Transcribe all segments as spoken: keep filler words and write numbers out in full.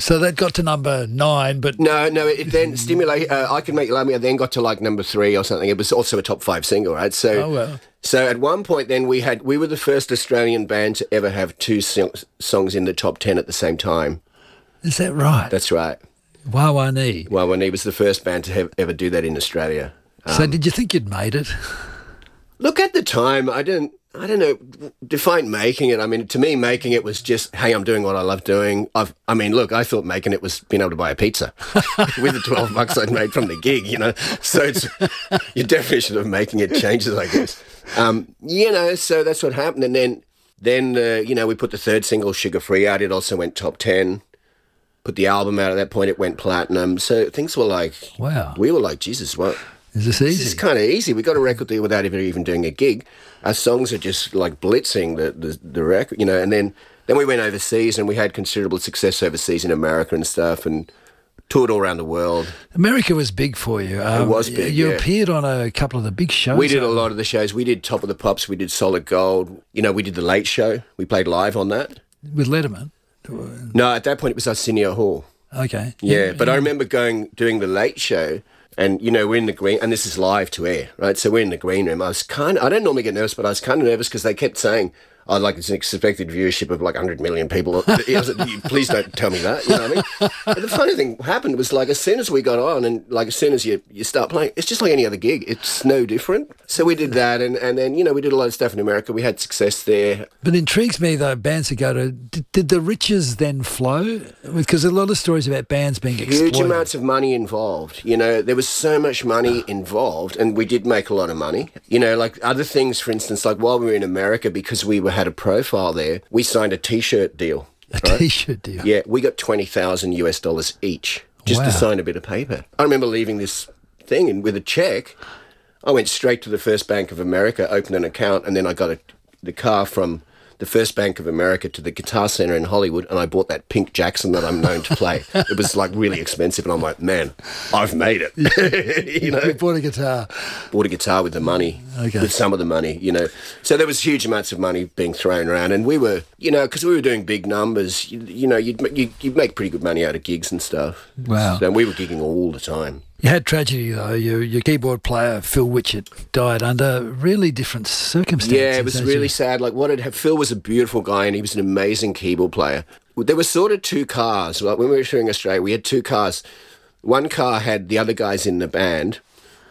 So that got to number nine, but No, no, it then stimulate. Uh, I Can Make You Love Me. I then got to like number three or something. It was also a top five single, right? So, Oh, well. so at one point, then we had we were the first Australian band to ever have two sing- songs in the top ten at the same time. is that right? That's right. Wah-wah-nee. Well, when he was the first band to have, ever do that in Australia. So did you think you'd made it? Look, at the time, I didn't. I don't know. Define making it. I mean, to me, making it was just, hey, I'm doing what I love doing. I've. I mean, look, I thought making it was being able to buy a pizza with the twelve bucks I'd made from the gig. You know, so it's your definition of making it changes, I guess. Um, you know, so that's what happened, and then then uh, you know we put the third single, Sugar Free, out. It also went top ten. Put the album out at that point. It went platinum. So things were like, Wow. We were like, Jesus, what? Is this This is easy? kind of easy. We got a record deal without ever even doing a gig. Our songs are just like blitzing the, the, the record, you know. And then, then we went overseas and we had considerable success overseas in America and stuff, and toured all around the world. America was big for you. Um, was big, You yeah. appeared on a couple of the big shows. We did a lot of the shows. We did Top of the Pops. We did Solid Gold. You know, we did The Late Show. We played live on that. with Letterman. No, at that point it was Arsenio Hall. Okay. Yeah, but I remember going, doing The Late Show, and, you know, we're in the green, and this is live to air, right? So we're in the green room. I was kind of, I don't normally get nervous, but I was kind of nervous because they kept saying, oh, like, it's an expected viewership of like one hundred million people. It was, please don't tell me that, you know what I mean? But the funny thing happened was, like, as soon as we got on and, like, as soon as you, you start playing, it's just like any other gig. It's no different. So we did that, and, and then, you know, we did a lot of stuff in America. We had success there. But it intrigues me, though, bands that go to... Did, did the riches then flow? Because a lot of stories about bands being exploited. Huge amounts of money involved. You know, there was so much money involved, and we did make a lot of money. You know, like other things, for instance, like while we were in America, because we were, had a profile there, we signed a T-shirt deal. A right? T-shirt deal. Yeah, we got twenty thousand U S dollars each just Wow. to sign a bit of paper. I remember leaving this thing and with a check, I went straight to the First Bank of America, opened an account, and then I got a, the car from the First Bank of America to the Guitar Center in Hollywood, and I bought that pink Jackson that I'm known to play. It was like really expensive, and I'm like, man, I've made it. you know, You bought a guitar. bought a guitar with the money, Okay. with some of the money, you know. So there was huge amounts of money being thrown around, and we were, you know, because we were doing big numbers, you, you know, you'd, ma- you'd, you'd make pretty good money out of gigs and stuff. Wow. So we were gigging all the time. You had tragedy, though. Your, your keyboard player, Phil Witchett, died under really different circumstances. Yeah, it was as really you- sad. Like, what had Phil was a beautiful guy, and he was an amazing keyboard player. There were sort of two cars. Like when we were touring Australia, we had two cars. One car had the other guys in the band,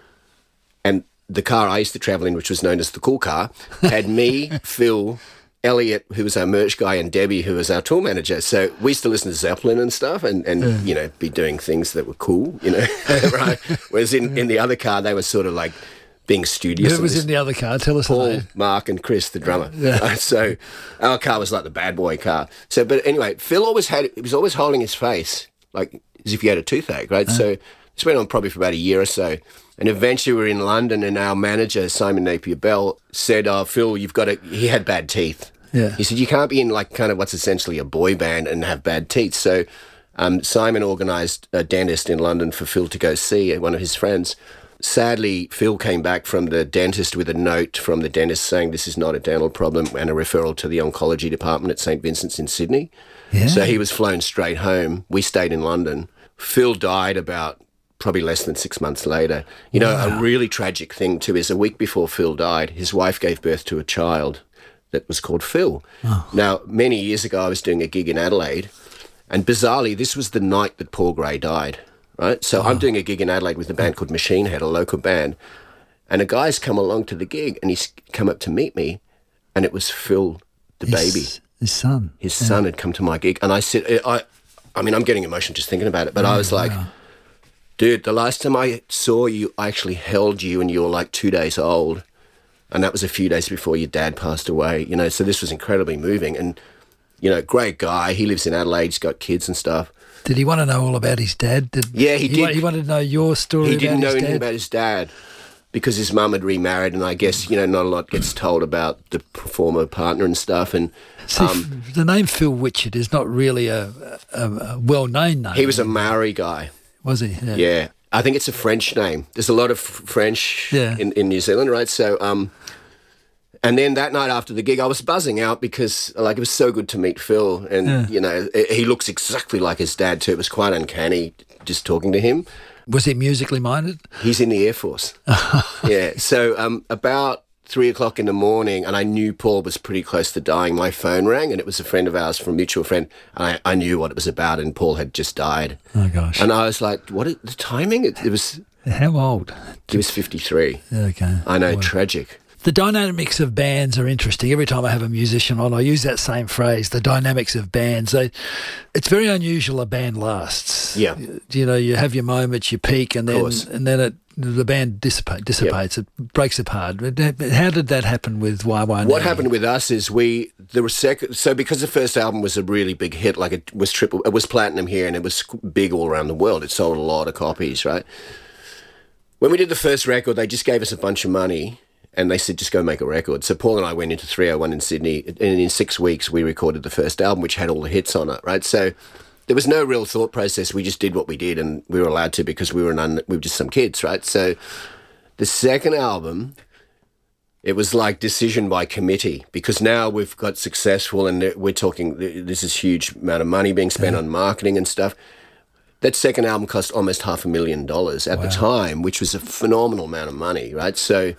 and the car I used to travel in, which was known as the cool car, had me, Phil, Elliot, who was our merch guy, and Debbie, who was our tour manager. So we used to listen to Zeppelin and stuff, and, and you know, be doing things that were cool, you know, right? Whereas in, in the other car, they were sort of like being studious. Who and was this- in the other car? Tell us the Paul, name. Mark, and Chris, the drummer. Uh, so our car was like the bad boy car. So, but anyway, Phil always had, he was always holding his face, like as if he had a toothache, right? So this went on probably for about a year or so. And eventually we were in London, and our manager, Simon Napier Bell, said, oh, Phil, you've got to, he had bad teeth. Yeah. He said, you can't be in like kind of what's essentially a boy band and have bad teeth. So um, Simon organised a dentist in London for Phil to go see, one of his friends. Sadly, Phil came back from the dentist with a note from the dentist saying this is not a dental problem, and a referral to the oncology department at St Vincent's in Sydney. Yeah. So he was flown straight home. We stayed in London. Phil died about probably less than six months later. You know, a really tragic thing too is a week before Phil died, his wife gave birth to a child that was called Phil. Oh. Now, many years ago, I was doing a gig in Adelaide, and bizarrely, this was the night that Paul Gray died, right? So I'm doing a gig in Adelaide with a band called Machine Head, a local band, and a guy's come along to the gig, and he's come up to meet me, and it was Phil, the baby. His, his son. His son had come to my gig, and I said, I, I mean, I'm getting emotional just thinking about it, but I was like, dude, the last time I saw you, I actually held you, and you were like two days old. And that was a few days before your dad passed away, you know, so this was incredibly moving. And, you know, great guy. He lives in Adelaide. He's got kids and stuff. Did he want to know all about his dad? Did, Yeah, he did. wa- He wanted to know your story He about didn't know his anything dad? about his dad because his mum had remarried, and I guess, you know, not a lot gets told about the former partner and stuff. And See, um, f- the name Phil Witchett is not really a, a, a well-known name. he was a Maori guy. Was he? Yeah. Yeah. I think it's a French name. There's a lot of f- French Yeah. in, in New Zealand, right? So, um, And then that night after the gig, I was buzzing out because, like, it was so good to meet Phil. And, Yeah. you know, he looks exactly like his dad, too. It was quite uncanny just talking to him. Was he musically minded? He's in the Air Force. Yeah. So um, about three o'clock in the morning, and I knew Paul was pretty close to dying, my phone rang, and it was a friend of ours from a mutual friend. And I, I knew what it was about, and Paul had just died. Oh, gosh. And I was like, what is the timing? It, it was... How old? He was fifty-three. Okay. I know, Wow. tragic. The dynamics of bands are interesting. Every time I have a musician on, I use that same phrase, the dynamics of bands. They, it's very unusual a band lasts. Yeah. You know, you have your moments, you peak, and then course. and then it, the band dissipate, dissipates. It breaks apart. How did that happen with Wah Wah What Nui? happened with us is we there was second so because the first album was a really big hit, like it was triple, it was platinum here and it was big all around the world. It sold a lot of copies, right? When we did the first record, they just gave us a bunch of money and they said just go make a record. So Paul and I went into three oh one in Sydney, and in six weeks we recorded the first album, which had all the hits on it, right? So there was no real thought process. We just did what we did, and we were allowed to because we were an un- we were just some kids, right? So the second album, it was like decision by committee because now we've got successful and we're talking, this is huge amount of money being spent on marketing and stuff. That second album cost almost half a million dollars at the time, which was a phenomenal amount of money, right? So,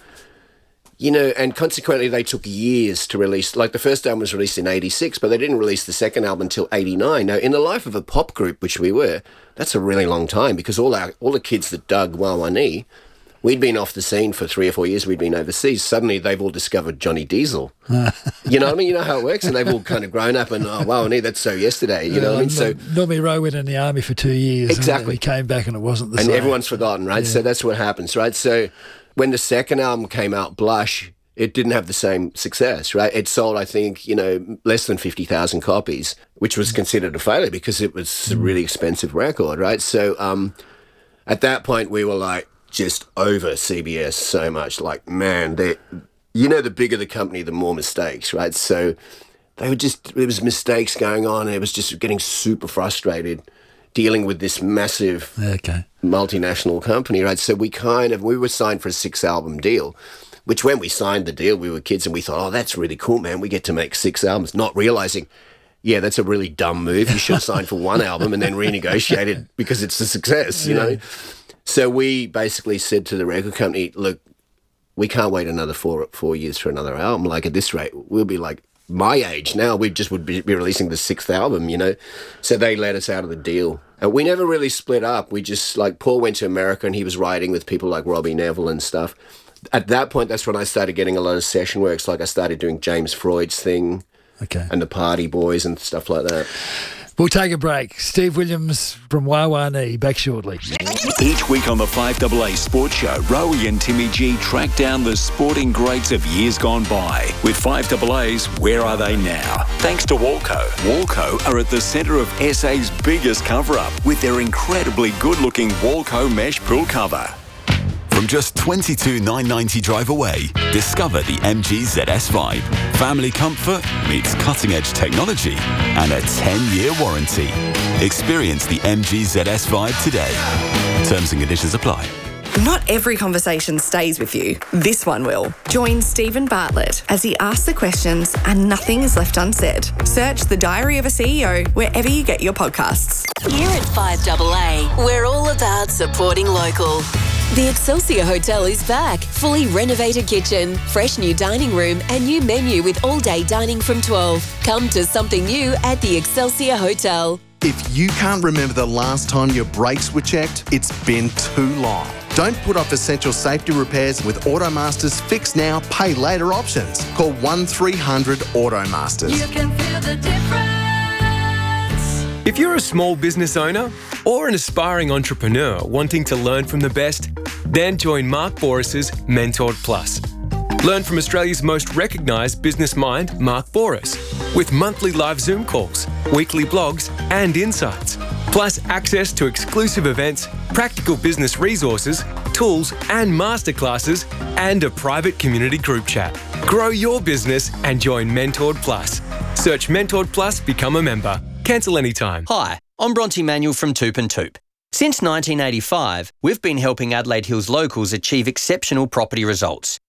you know, and consequently they took years to release, like the first album was released in eighty-six, but they didn't release the second album until eighty-nine. Now, in the life of a pop group, which we were, that's a really long time because all our all the kids that dug Wah Wah Nui, we'd been off the scene for three or four years. We'd been overseas. Suddenly, they've all discovered Johnny Diesel. You know what I mean? You know how it works? And they've all kind of grown up and, oh, Wah Wah Nui, that's so yesterday. You know what I mean? So Normie Rowe went in the army for two years. Exactly. And he came back and it wasn't the and same. everyone's forgotten, right? So that's what happens, right? So when the second album came out, Blush, it didn't have the same success, right? It sold, I think, you know, less than fifty thousand copies, which was considered a failure because it was a really expensive record, right? So um, at that point, we were like, just over C B S so much. Like, man, they, you know, the bigger the company, the more mistakes, right? So they were just, there was mistakes going on. And it was just getting super frustrated dealing with this massive Okay. multinational company, right? So we kind of, we were signed for a six album deal, which when we signed the deal, we were kids and we thought, oh, that's really cool, man. We get to make six albums, not realizing, yeah, that's a really dumb move. You should have signed for one album and then renegotiated because it's a success, you know? So we basically said to the record company, look, we can't wait another four four years for another album. Like at this rate, we'll be like my age now. We just would be, be releasing the sixth album, you know? So they let us out of the deal. And we never really split up. We just, like, Paul went to America and he was writing with people like Robbie Neville and stuff. At that point, that's when I started getting a lot of session works. Like I started doing James Freud's thing Okay. and the Party Boys and stuff like that. We'll take a break. Steve Williams from Wah Wah Nui, back shortly. Each week on the five A A Sports Show, Rowie and Timmy G track down the sporting greats of years gone by. With five A A's Where Are They Now? Thanks to Walco. Walco are at the centre of S A's biggest cover-up with their incredibly good-looking Walco mesh pool cover. From just twenty-two thousand nine hundred ninety drive away, discover the M G Z S Vibe. Family comfort meets cutting-edge technology and a ten-year warranty. Experience the M G Z S Vibe today. Terms and conditions apply. Not every conversation stays with you. This one will. Join Stephen Bartlett as he asks the questions and nothing is left unsaid. Search The Diary of a C E O wherever you get your podcasts. Here at five A A, we're all about supporting local. The Excelsior Hotel is back. Fully renovated kitchen, fresh new dining room and new menu with all-day dining from twelve. Come to something new at the Excelsior Hotel. If you can't remember the last time your brakes were checked, it's been too long. Don't put off essential safety repairs with Automaster's Fix Now, Pay Later options. Call one three hundred Automasters. You can feel the difference. If you're a small business owner or an aspiring entrepreneur wanting to learn from the best, then join Mark Boris's Mentored Plus. Learn from Australia's most recognised business mind, Mark Boris, with monthly live Zoom calls, weekly blogs and insights, plus access to exclusive events, practical business resources, tools and masterclasses, and a private community group chat. Grow your business and join Mentored Plus. Search Mentored Plus, become a member. Cancel anytime. Hi, I'm Bronte Manuel from Toop and Toop. Since nineteen eighty-five, we've been helping Adelaide Hills locals achieve exceptional property results.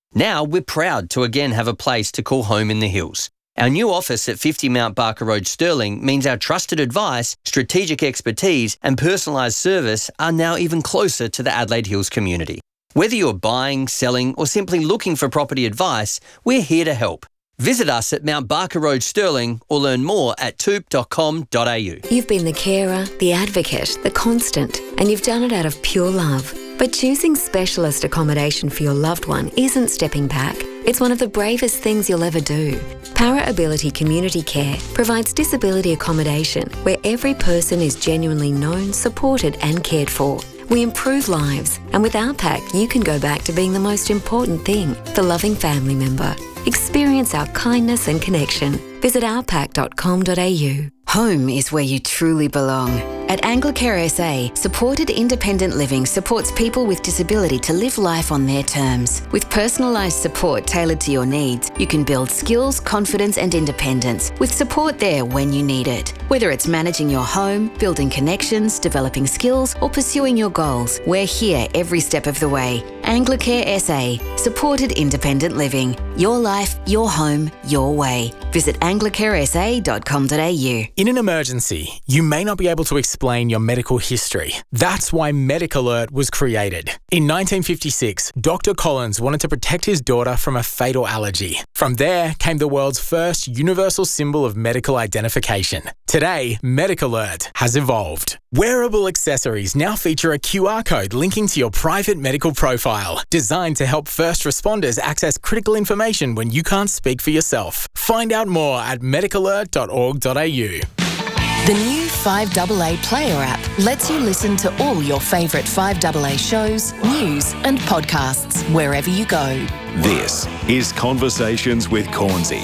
Now we're proud to again have a place to call home in the hills. Our new office at fifty Mount Barker Road, Stirling, means our trusted advice, strategic expertise and personalised service are now even closer to the Adelaide Hills community. Whether you're buying, selling or simply looking for property advice, we're here to help. Visit us at Mount Barker Road, Stirling or learn more at toop dot com dot a u. You've been the carer, the advocate, the constant, and you've done it out of pure love. But choosing specialist accommodation for your loved one isn't stepping back. It's one of the bravest things you'll ever do. Para Ability Community Care provides disability accommodation where every person is genuinely known, supported and cared for. We improve lives, and with our pack, you can go back to being the most important thing, the loving family member. Experience our kindness and connection. Visit our pack dot com dot a u. Home is where you truly belong. At Anglicare S A, supported independent living supports people with disability to live life on their terms. With personalised support tailored to your needs, you can build skills, confidence and independence, with support there when you need it. Whether it's managing your home, building connections, developing skills or pursuing your goals, we're here every step of the way. Anglicare S A, supported independent living. Your life, your home, your way. Visit anglicare s a dot com dot a u. In an emergency, you may not be able to explain your medical history. That's why Medic Alert was created. In nineteen fifty-six, Doctor Collins wanted to protect his daughter from a fatal allergy. From there came the world's first universal symbol of medical identification. Today, Medic Alert has evolved. Wearable accessories now feature a Q R code linking to your private medical profile, designed to help first responders access critical information when you can't speak for yourself. Find out more at medic alert dot org dot a u. The new five A A Player app lets you listen to all your favourite five A A shows, news and podcasts wherever you go. This is Conversations with Cornsey.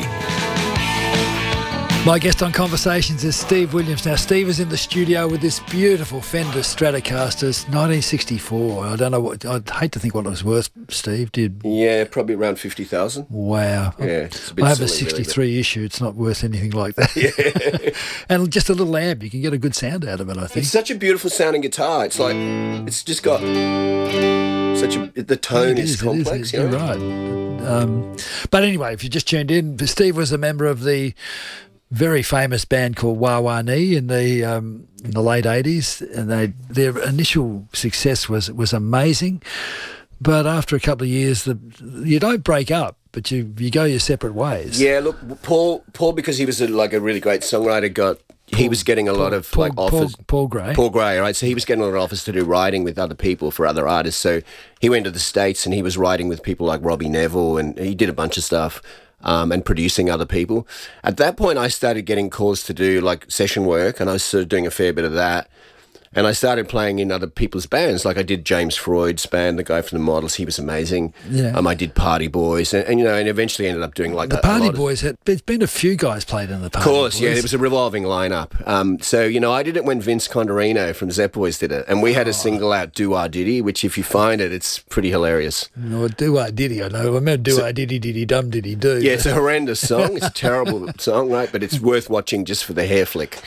My guest on Conversations is Steve Williams. Now, Steve is in the studio with this beautiful Fender Stratocaster, nineteen sixty-four. I don't know what, I'd hate to think what it was worth, Steve. Did Yeah, probably around fifty thousand. Wow. Yeah, it's a bit I have a silly, sixty-three really, issue. It's not worth anything like that. Yeah. And just a little amp. You can get a good sound out of it, I think. It's such a beautiful sounding guitar. It's like, it's just got such a, the tone It is, is, complex. It is, you know? You're right. Um, but anyway, if you just tuned in, Steve was a member of the very famous band called Wah Wah Nee in the um, in the late eighties, and they their initial success was was amazing. But after a couple of years, the you don't break up, but you you go your separate ways. Yeah, look, Paul, Paul, because he was a, like a really great songwriter, got he Paul- was getting a lot Paul- of Paul- like Paul- offers. Paul Gray. Paul Gray, right? So he was getting a lot of offers to do writing with other people for other artists. So he went to the States and he was writing with people like Robbie Neville, and he did a bunch of stuff. Um, and producing other people. At that point, I started getting calls to do like session work, and I was sort of doing a fair bit of that. And I started playing in other people's bands. Like I did James Freud's band, the guy from the Models. He was amazing. Yeah. Um, I did Party Boys, and, and you know, and eventually ended up doing like The a, a Party lot of- Boys had. There's been a few guys played in the Of Party course, Boys. yeah, it was a revolving lineup. Um, so, you know, I did it when Vince Condorino from Zep Boys did it. And we had a single out, Do Wah Diddy, which if you find it, it's pretty hilarious. No, Do Wah Diddy, I know. I remember Do Wah Diddy Diddy Dum Diddy Do. Yeah, it's a horrendous song. It's a terrible song, right? But it's worth watching just for the hair flick.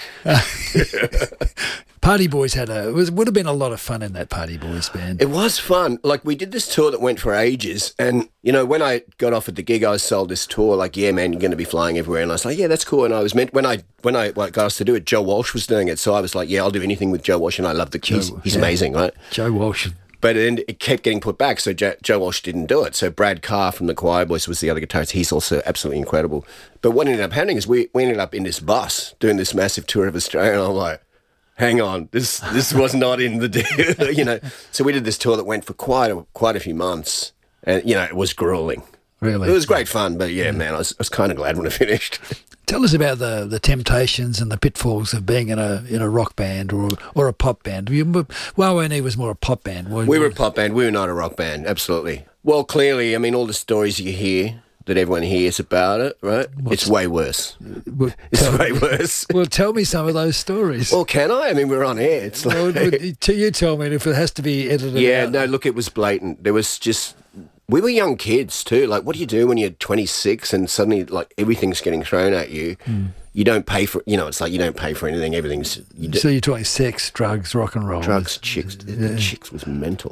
Party Boys had a. It was, would have been a lot of fun in that Party Boys band. It was fun. Like, we did this tour that went for ages. And, you know, when I got offered the gig, I was sold this tour, like, yeah, man, you're going to be flying everywhere. And I was like, yeah, that's cool. And I was meant, when I when I got asked to do it, Joe Walsh was doing it. So I was like, yeah, I'll do anything with Joe Walsh. And I love the keys. He's yeah. amazing, right? Joe Walsh. But then it kept getting put back, so Joe, Joe Walsh didn't do it. So Brad Carr from the Choir Boys was the other guitarist. He's also absolutely incredible. But what ended up happening is we, we ended up in this bus doing this massive tour of Australia, and I'm like, hang on, this this was not in the deal, you know. So we did this tour that went for quite a, quite a few months, and, you know, it was grueling. Really? It was great fun, but yeah, man, I was, I was kind of glad when it finished. Tell us about the, the temptations and the pitfalls of being in a in a rock band or or a pop band. You, Wah Wah Nee was more a pop band. Wasn't We were a it? pop band. We were not a rock band, absolutely. Well, clearly, I mean, all the stories you hear that everyone hears about it, right? What's- it's way worse. Well, It's tell- way worse. Well, tell me some of those stories. Well, can I? I mean, we're on air. It's like, Well, but you tell me if it has to be edited yeah, out. no, look, it was blatant. There was just, we were young kids too. Like, what do you do when you're twenty-six and suddenly, like, everything's getting thrown at you? Mm. You don't pay for, you know, it's like you don't pay for anything. Everything's, you do, So you're talking sex, drugs, rock and roll. drugs, chicks. Yeah. Chicks was mental.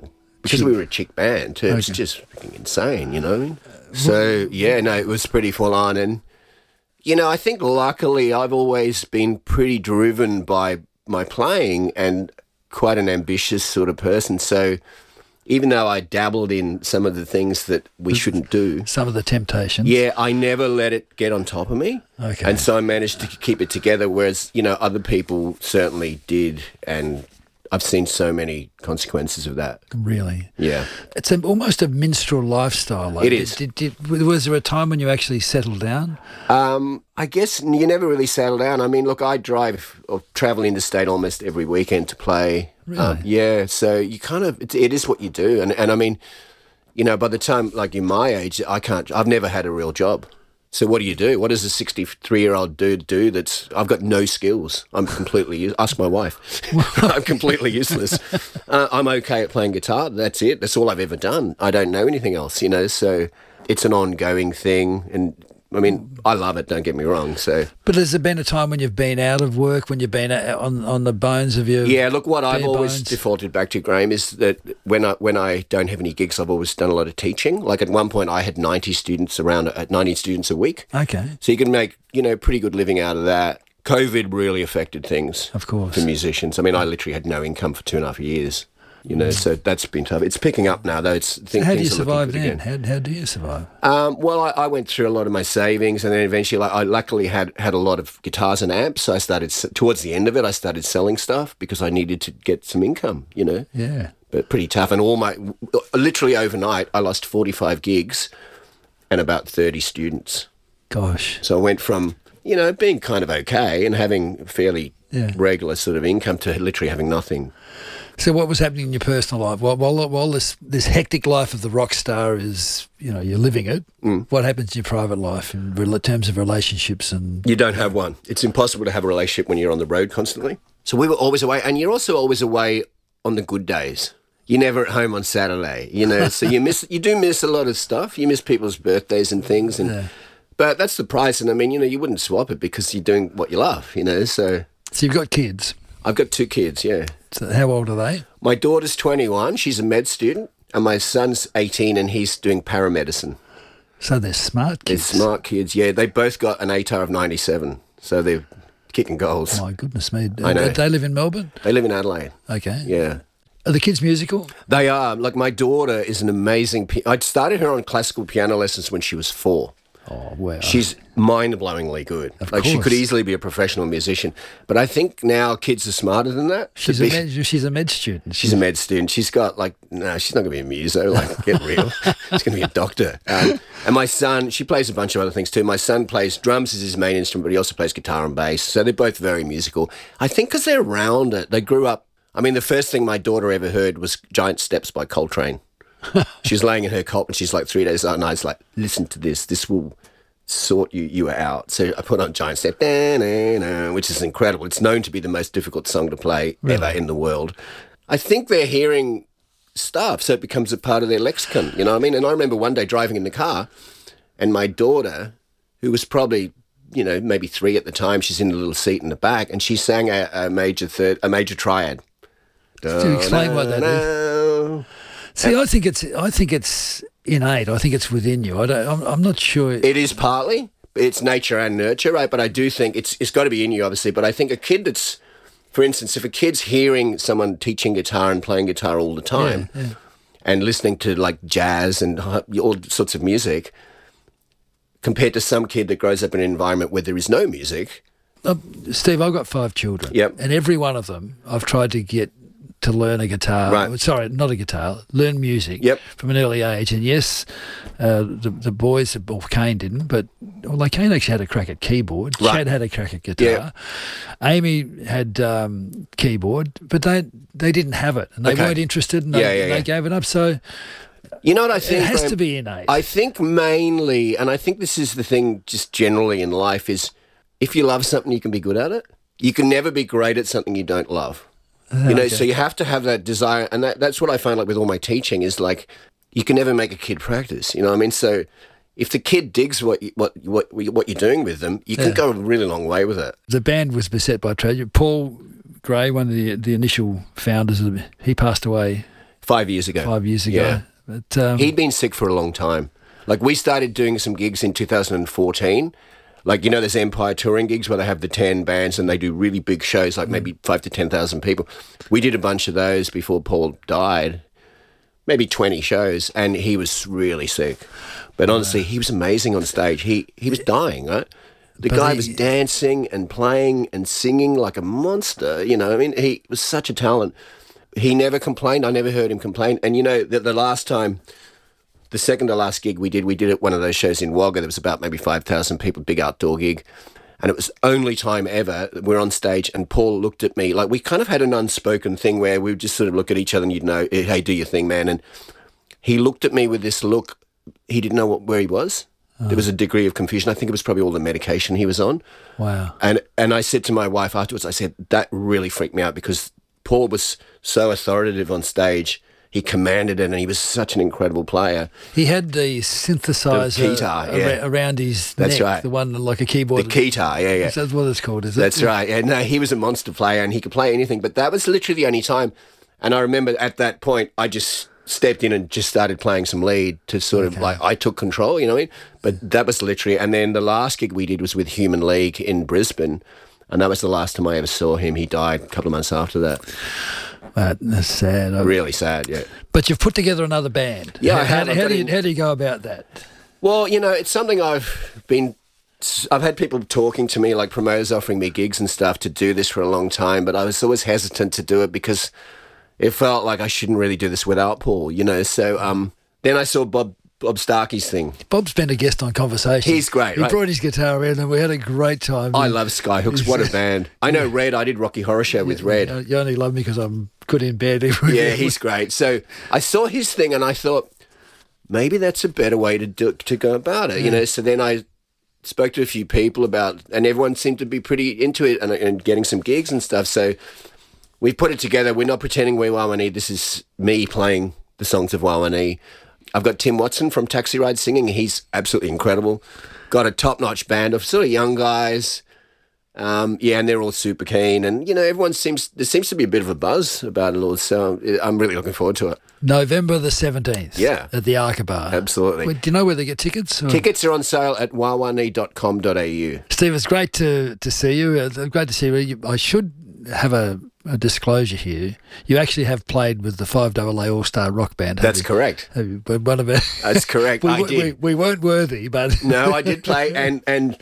because we were a chick band too. It was Okay. just freaking insane, you know what I mean? So, yeah, no, it was pretty full on. And, you know, I think luckily I've always been pretty driven by my playing and quite an ambitious sort of person. So even though I dabbled in some of the things that we shouldn't do, Some of the temptations. yeah, I never let it get on top of me. Okay. And so I managed to keep it together, whereas, you know, other people certainly did. And I've seen so many consequences of that. Really. Yeah. It's a, almost a minstrel lifestyle. Like, It is. Did, did, did, was there a time when you actually settled down? Um, I guess you never really settle down. I mean, look, I drive or travel interstate almost every weekend to play. Really? Um, yeah, so you kind of, it, it is what you do. And, and I mean, you know, by the time, like in my age, I can't, I've never had a real job. So what do you do? What does a sixty-three-year-old dude do that's, I've got no skills. I'm completely, use- ask my wife. I'm completely useless. Uh, I'm okay at playing guitar. That's it. That's all I've ever done. I don't know anything else, you know, so it's an ongoing thing. And I mean, I love it, don't get me wrong, so. But has there been a time when you've been out of work, when you've been out on, on the bones of your... Yeah, look, what I've bare always bones? defaulted back to, Graham, is that when I when I don't have any gigs, I've always done a lot of teaching. Like at one point, I had ninety students around, at ninety students a week. Okay. So you can make, you know, pretty good living out of that. COVID really affected things. Of course. For musicians. I mean, I literally had no income for two and a half years, you know, so that's been tough. It's picking up now, though. It's th- How do you things are looking survive good then? again. How, how do you survive? Um, well, I, I went through a lot of my savings, and then eventually, like, I luckily had, had a lot of guitars and amps. So I started, s- towards the end of it, I started selling stuff because I needed to get some income, you know. Yeah. But pretty tough. And all my, literally overnight, I lost forty-five gigs and about thirty students. Gosh. So I went from, you know, being kind of okay and having fairly Yeah. regular sort of income to literally having nothing. So what was happening in your personal life? While, while, while this, this hectic life of the rock star is, you know, you're living it, Mm. what happens in your private life in rel- terms of relationships and... You don't have one. It's impossible to have a relationship when you're on the road constantly. So we were always away, and you're also always away on the good days. You're never at home on Saturday, you know, so you miss, you do miss a lot of stuff. You miss people's birthdays and things, and Yeah. but that's the price. And I mean, you know, you wouldn't swap it because you're doing what you love, you know. So So you've got kids. I've got two kids, yeah. So how old are they? My daughter's twenty-one. She's a med student, and my son's eighteen, and he's doing paramedicine. So they're smart They're kids. smart kids, yeah. They both got an A T A R of ninety-seven, so they're kicking goals. My goodness me. I know. Do they live in Melbourne? They live in Adelaide. Okay. Yeah. Are the kids musical? They are. Like, my daughter is an amazing... Pi- I started her on classical piano lessons when she was four. Oh, wow. She's mind-blowingly good. Of like, she course. could easily be a professional musician. But I think now kids are smarter than that. She's To a, be- med, she's a med student. She's a med student. She's got, like, no, she's not going to be a muso. Like, get real. She's going to be a doctor. Um, and my son, she plays a bunch of other things too. My son plays drums as his main instrument, but he also plays guitar and bass. So they're both very musical. I think because they're around it. They grew up. I mean, the first thing my daughter ever heard was Giant Steps by Coltrane. She was laying in her cot and she's like three days out, and I was like, listen to this. This will sort you you out. So I put on Giant Step, da, da, da, which is incredible. It's known to be the most difficult song to play Really? ever in the world. I think they're hearing stuff, so it becomes a part of their lexicon, you know what I mean? And I remember one day driving in the car, and my daughter, who was probably, you know, maybe three at the time, she's in a little seat in the back, and she sang a, a major third, a major triad. To explain what that is. is. See, I think it's I think it's innate. I think it's within you. I don't. I'm, I'm not sure. It is partly. It's nature and nurture, right? But I do think it's it's got to be in you, obviously. But I think a kid that's, for instance, if a kid's hearing someone teaching guitar and playing guitar all the time, Yeah, yeah. and listening to like jazz and all sorts of music, compared to some kid that grows up in an environment where there is no music. Uh, Steve, I've got five children. Yep. And every one of them, I've tried to get to learn a guitar. Right. Sorry, not a guitar. Learn music. Yep. From an early age. And yes, uh, the the boys, well, Kane didn't, but well, like Kane actually had a crack at keyboard. Right. Chad had a crack at guitar. Yeah. Amy had um, keyboard, but they they didn't have it, and they Okay. weren't interested, and they, Yeah, yeah, they yeah. gave it up. So You know what I think? it has Graham? to be innate. I think mainly, and I think this is the thing just generally in life, is if you love something, you can be good at it. You can never be great at something you don't love. You know, Okay. so you have to have that desire, and that, that's what I find like with all my teaching is like, you can never make a kid practice. You know what I mean? So if the kid digs what you, what what what you're doing with them, you can Yeah. go a really long way with it. The band was beset by tragedy. Paul Gray, one of the the initial founders of the, he passed away. Five years ago. Five years ago. Yeah. But, um, He'd been sick for a long time. Like, we started doing some gigs in two thousand fourteen. Like, you know, there's Empire touring gigs where they have the ten bands and they do really big shows, like maybe five to ten thousand people. We did a bunch of those before Paul died, maybe twenty shows, and he was really sick. But honestly, he was amazing on stage. He he was dying, right? The But guy he- was dancing and playing and singing like a monster. You know, I mean, he was such a talent. He never complained. I never heard him complain. And you know, the, the last time. The second to last gig we did, we did at one of those shows in Wagga. There was about maybe five thousand people, big outdoor gig. And it was the only time ever that we're on stage and Paul looked at me. Like, we kind of had an unspoken thing where we would just sort of look at each other and you'd know, hey, do your thing, man. And he looked at me with this look. He didn't know what, where he was. Oh. There was a degree of confusion. I think it was probably all the medication he was on. Wow. And, and I said to my wife afterwards, I said, that really freaked me out because Paul was so authoritative on stage. He commanded it, and he was such an incredible player. He had the synthesizer The keytar, ar- yeah. around his That's neck, right. the one like a keyboard. The keytar, yeah, yeah. That's what it's called, is it? That's right. Yeah, no, he was a monster player, and he could play anything. But that was literally the only time. And I remember at that point, I just stepped in and just started playing some lead to sort Okay. of like I took control. You know what I mean? But that was literally. And then the last gig we did was with Human League in Brisbane, and that was the last time I ever saw him. He died a couple of months after that. That- That's sad. I- Really sad. Yeah. But you've put together another band. Yeah, How, I have. how, I've how got do you, in- how do you go about that? Well, you know, it's something I've been. I've had people talking to me, like promoters offering me gigs and stuff to do this for a long time, but I was always hesitant to do it because it felt like I shouldn't really do this without Paul, you know. So um, then I saw Bob Bob Starkey's thing. Bob's been a guest on Conversation. He's great, He right? brought his guitar in and we had a great time. I love Skyhooks. What a band! I know Red. I did Rocky Horror Show with Red. You you only love me because I'm good in bed. Yeah, he's great. So I saw his thing and I thought maybe that's a better way to do to go about it, you know. So then I spoke to a few people about, and everyone seemed to be pretty into it and, and getting some gigs and stuff. So we put it together. We're not pretending we're Wawanee. This is me playing the songs of Wawanee. I've got Tim Watson from Taxi Ride singing. He's absolutely incredible. Got a top-notch band of sort of young guys. Um, yeah, and they're all super keen. And, you know, everyone seems, there seems to be a bit of a buzz about it all. So I'm really looking forward to it. November the seventeenth. Yeah. At the Arca Bar. Absolutely. Wait, do you know where they get tickets? Or? Tickets are on sale at wawanee dot com dot a u. Steve, it's great to, to see you. Uh, Great to see you. I should have a, a disclosure here. You actually have played with the five A A All-Star Rock Band. That's you? correct. Have you? But one of our, That's correct. we, I we, did. We, we weren't worthy, but... No, I did play, and and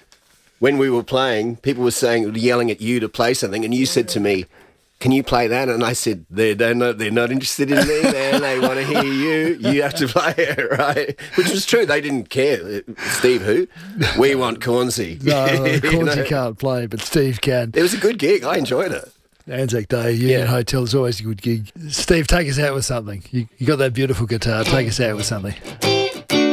when we were playing, people were saying, yelling at you to play something, and you said to me, "Can you play that?" And I said, "They're, they're not. They're not interested in me, man. They want to hear you. You have to play it, right?" Which was true. They didn't care. Steve, who? We want Cornsey. No, You Cornsey know? can't play, but Steve can. It was a good gig. I enjoyed it. Anzac Day, Union Yeah. Hotel is always a good gig. Steve, take us out with something. You, you got that beautiful guitar. Take us out with something.